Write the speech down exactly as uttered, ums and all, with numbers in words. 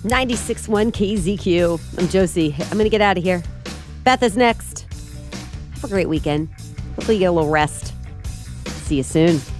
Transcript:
ninety-six point one K Z Q. I'm Josie. I'm going to get out of here. Beth is next. Have a great weekend. Hopefully you get a little rest. See you soon.